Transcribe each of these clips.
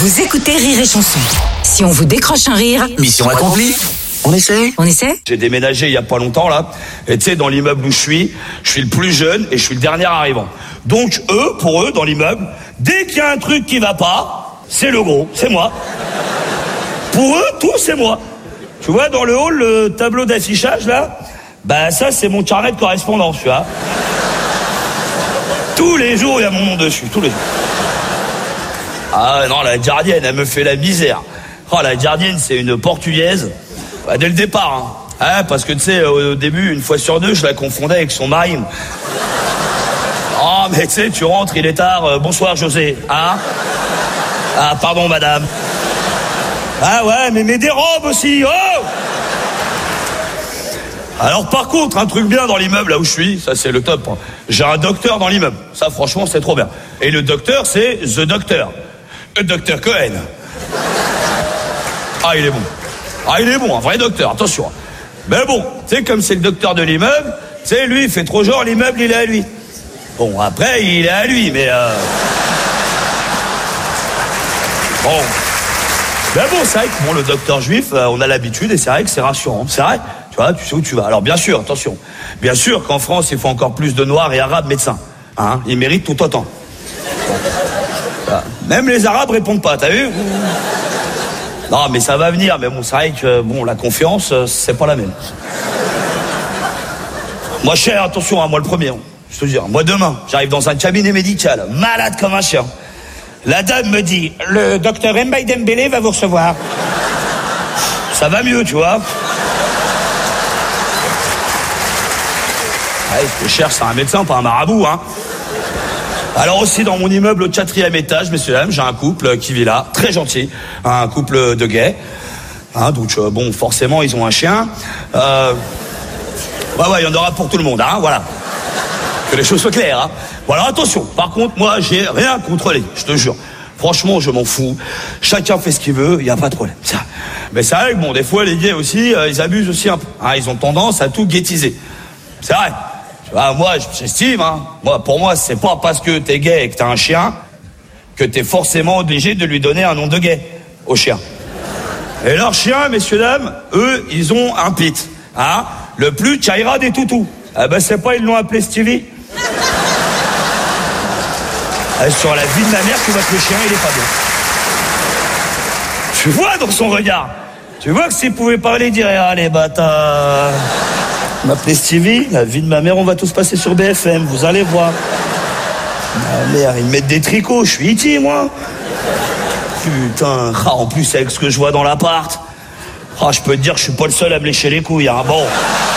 Vous écoutez Rire et Chanson. Si on vous décroche un rire, mission accomplie. On essaie. J'ai déménagé il y a pas longtemps là, et tu sais, dans l'immeuble où je suis le plus jeune et je suis le dernier arrivant. Donc pour eux, dans l'immeuble, dès qu'il y a un truc qui va pas, c'est le gros, c'est moi. Pour eux, tout c'est moi. Tu vois, dans le hall, le tableau d'affichage là, bah ça c'est mon carnet de correspondance, tu vois. Tous les jours, il y a mon nom dessus, tous les jours. Ah non, la gardienne, elle me fait la misère. Oh, la gardienne, c'est une portugaise. Bah, dès le départ, hein. Ah, parce que tu sais, au début, une fois sur deux, je la confondais avec son mari. Oh, mais tu sais, tu rentres, il est tard. Bonsoir, José. Hein? Ah, pardon, madame. Ah ouais, mais des robes aussi. Oh! Alors par contre, un truc bien dans l'immeuble là où je suis, ça c'est le top. J'ai un docteur dans l'immeuble. Ça franchement c'est trop bien. Et le docteur c'est The Doctor. Le docteur Cohen. Ah il est bon. Ah il est bon, un vrai docteur, attention. Mais bon, tu sais comme c'est le docteur de l'immeuble, tu sais lui il fait trop genre l'immeuble il est à lui. Bon après il est à lui mais bon. Mais bon c'est vrai que bon, le docteur juif, on a l'habitude et c'est vrai que c'est rassurant. C'est vrai. Tu vois, tu sais où tu vas. Alors bien sûr, attention. Bien sûr qu'en France, il faut encore plus de noirs et arabes médecins. Hein, ils méritent tout autant. Bon. Même les arabes répondent pas, t'as vu? Non, mais ça va venir. Mais bon, c'est vrai que bon, la confiance, c'est pas la même. Moi, cher, attention, hein, moi le premier. Je te dis, moi demain, j'arrive dans un cabinet médical, malade comme un chien. La dame me dit, le docteur Mbaye Dembélé va vous recevoir. Ça va mieux, tu vois. Ouais, ce cher, c'est un médecin, pas un marabout, hein. Alors aussi, dans mon immeuble au 4e étage, messieurs dames, j'ai un couple qui vit là, très gentil, un couple de gays. Hein, donc, bon, forcément, ils ont un chien. Ouais, il y en aura pour tout le monde, hein, voilà. Que les choses soient claires, hein. Voilà, attention, par contre, moi, j'ai rien contre les, je te jure. Franchement, je m'en fous. Chacun fait ce qu'il veut, il n'y a pas de problème. Ça. Mais c'est vrai que, bon, des fois, les gays aussi, ils abusent aussi un peu. Hein, ils ont tendance à tout ghettiser. C'est vrai. Ah, moi, j'estime, hein. Moi, pour moi, c'est pas parce que t'es gay et que t'as un chien que t'es forcément obligé de lui donner un nom de gay au chien. Et leurs chiens, messieurs, dames, eux, ils ont un pit. Hein. Le plus Chaira des toutous. Ah ben, c'est pas, ils l'ont appelé Stevie. Sur la vie de ma mère, tu vois que le chien, il est pas bien. Tu vois dans son regard. Tu vois que s'il pouvait parler, il dirait, ah, les bâtards. M'appeler Stevie, la vie de ma mère, on va tous passer sur BFM, vous allez voir. Ma mère, ils me mettent des tricots, je suis iti, moi. Putain, en plus avec ce que je vois dans l'appart, je peux te dire que je suis pas le seul à me lécher les couilles, hein. Bon.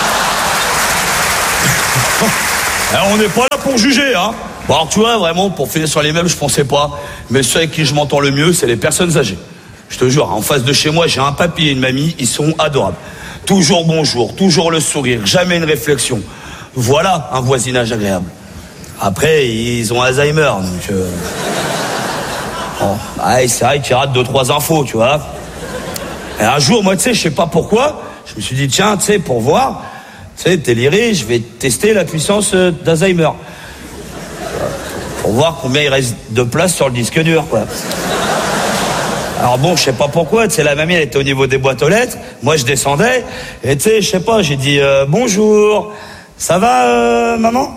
Alors, on n'est pas là pour juger, hein. Bon, alors tu vois, vraiment, pour finir sur les meubles, je pensais pas, mais ceux avec qui je m'entends le mieux, c'est les personnes âgées. Je te jure, en face de chez moi, j'ai un papy et une mamie, ils sont adorables. Toujours bonjour, toujours le sourire, jamais une réflexion. Voilà un voisinage agréable. Après, ils ont Alzheimer, donc... Bon, ouais, c'est vrai qu'ils ratent 2-3 infos, tu vois. Et un jour, moi, tu sais, je sais pas pourquoi, je me suis dit, tiens, tu sais, pour voir, tu sais, déliré, je vais tester la puissance d'Alzheimer. Pour voir combien il reste de place sur le disque dur, quoi. Alors bon, je sais pas pourquoi, tu sais, la mamie, elle était au niveau des boîtes aux lettres, moi je descendais, et tu sais, je sais pas, j'ai dit bonjour, ça va, maman?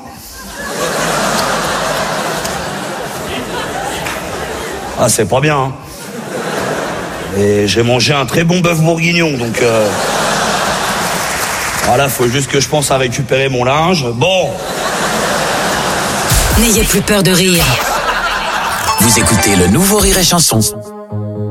Ah, c'est pas bien, hein. Et j'ai mangé un très bon bœuf bourguignon, donc voilà, faut juste que je pense à récupérer mon linge, bon. N'ayez plus peur de rire. Vous écoutez le nouveau Rire et Chanson.